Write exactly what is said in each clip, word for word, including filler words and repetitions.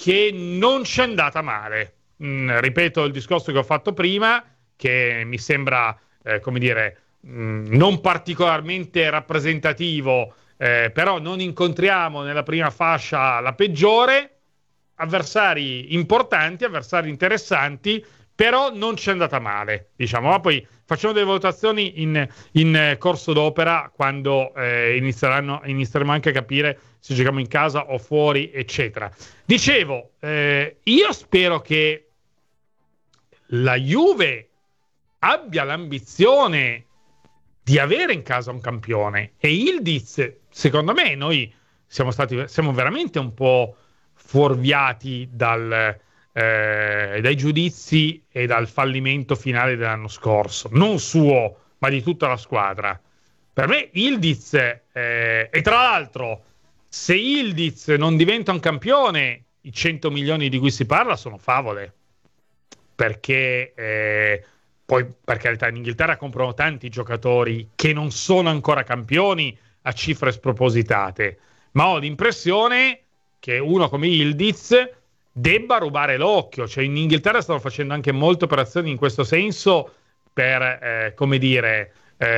che non ci è andata male. Mm, ripeto il discorso che ho fatto prima, che mi sembra, eh, come dire, mh, non particolarmente rappresentativo, eh, però non incontriamo nella prima fascia la peggiore, avversari importanti, avversari interessanti, però non ci è andata male, diciamo. Ma poi facciamo delle valutazioni in, in corso d'opera, quando eh, inizieranno, inizieremo anche a capire se giochiamo in casa o fuori, eccetera. Dicevo, eh, io spero che la Juve abbia l'ambizione di avere in casa un campione, e Yildiz, secondo me, noi siamo stati siamo veramente un po' fuorviati dal, eh, dai giudizi e dal fallimento finale dell'anno scorso, non suo ma di tutta la squadra. Per me Yildiz, eh, e tra l'altro se Yildiz non diventa un campione, i cento milioni di cui si parla sono favole, perché eh, poi, per carità, in Inghilterra comprano tanti giocatori che non sono ancora campioni a cifre spropositate, ma ho l'impressione che uno come Yildiz debba rubare l'occhio. Cioè, in Inghilterra stanno facendo anche molte operazioni in questo senso per, eh, come dire,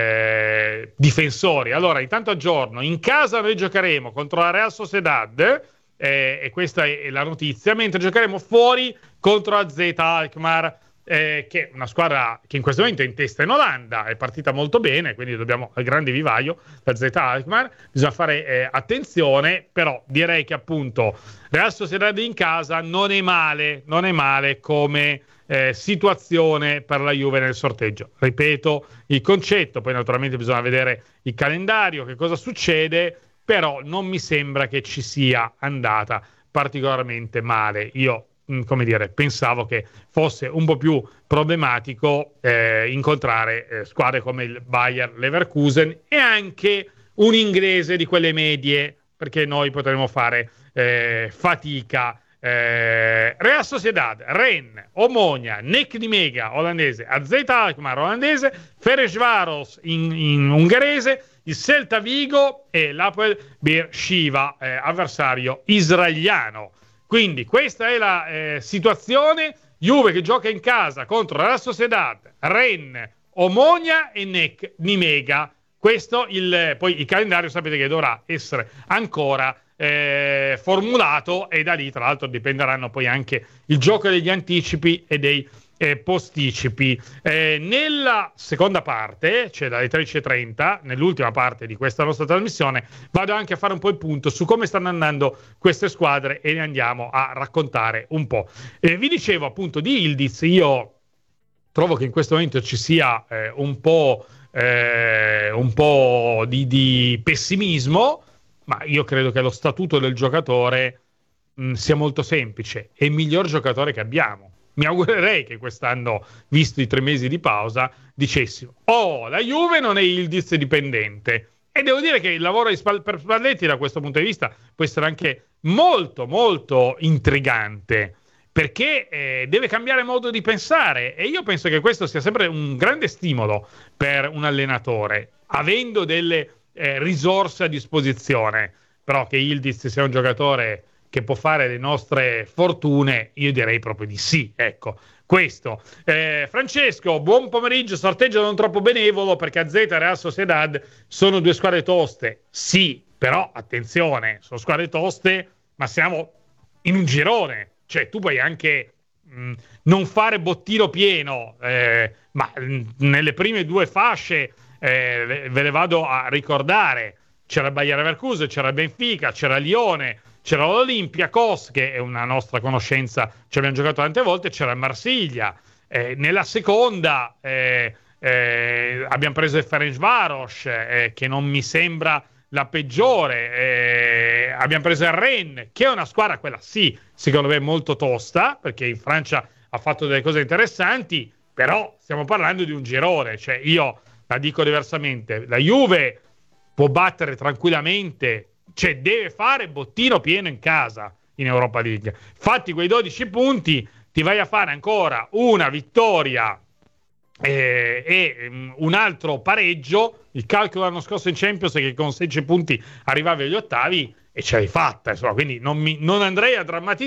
eh, difensori. Allora, intanto aggiorno, in casa noi giocheremo contro la Real Sociedad, eh, e questa è la notizia, mentre giocheremo fuori contro la Z Alkmaar, eh, che è una squadra che in questo momento è in testa in Olanda, è partita molto bene, quindi dobbiamo al grande vivaio la Z Alkmaar, bisogna fare eh, attenzione, però direi che appunto Real Sociedad in casa non è male, non è male come eh, situazione per la Juve nel sorteggio. Ripeto il concetto, poi naturalmente bisogna vedere il calendario, che cosa succede, però non mi sembra che ci sia andata particolarmente male. Io, come dire, pensavo che fosse un po' più problematico eh, incontrare eh, squadre come il Bayer Leverkusen e anche un inglese di quelle medie, perché noi potremmo fare eh, fatica. Eh, Real Sociedad, Rennes, Omonia, Nek Nimega olandese, A Z Alkmaar olandese, Ferencváros in, in ungherese, il Celta Vigo e l'Apoel Beersheva, eh, avversario israeliano. Quindi questa è la eh, situazione. Juve che gioca in casa contro la Sociedad, Rennes, Omonia e Nek Nimega. Questo il, poi il calendario sapete che dovrà essere ancora eh, formulato, e da lì tra l'altro dipenderanno poi anche il gioco degli anticipi e dei eh, posticipi. Eh, nella seconda parte, cioè dalle tredici e trenta, nell'ultima parte di questa nostra trasmissione, vado anche a fare un po' il punto su come stanno andando queste squadre e ne andiamo a raccontare un po'. Eh, vi dicevo appunto di Yildiz, io trovo che in questo momento ci sia eh, un po', eh, un po' di, di pessimismo, ma io credo che lo statuto del giocatore mh, sia molto semplice, è il miglior giocatore che abbiamo. Mi augurerei che quest'anno, visto i tre mesi di pausa, dicessimo: oh, la Juve non è Yildiz dipendente. E devo dire che il lavoro di Spal- per Spalletti da questo punto di vista può essere anche molto, molto intrigante, perché eh, deve cambiare modo di pensare, e io penso che questo sia sempre un grande stimolo per un allenatore, avendo delle eh, risorse a disposizione. Però che Yildiz sia un giocatore che può fare le nostre fortune, io direi proprio di sì, ecco, questo. Eh, Francesco, buon pomeriggio, sorteggio non troppo benevolo perché A Z e Real Sociedad sono due squadre toste, sì, però attenzione, sono squadre toste, ma siamo in un girone, cioè tu puoi anche mh, non fare bottino pieno, eh, ma mh, nelle prime due fasce eh, ve le vado a ricordare, c'era il Bayer Leverkusen, c'era il Benfica, c'era il Lione, c'era l'Olympiacos, che è una nostra conoscenza, ci abbiamo giocato tante volte, c'era il Marsiglia. Eh, nella seconda eh, eh, abbiamo preso il Ferencváros, eh, che non mi sembra la peggiore. Eh, abbiamo preso il Rennes, che è una squadra, quella sì, secondo me molto tosta, perché in Francia ha fatto delle cose interessanti, però stiamo parlando di un girone. Cioè io la dico diversamente, la Juve può battere tranquillamente, cioè deve fare bottino pieno in casa in Europa League. Fatti quei dodici punti, ti vai a fare ancora una vittoria eh, e um, un altro pareggio. Il calcolo dell'anno scorso in Champions è che con sedici punti arrivavi agli ottavi e ce l'hai fatta, insomma, quindi non, mi, non andrei a drammatizzare.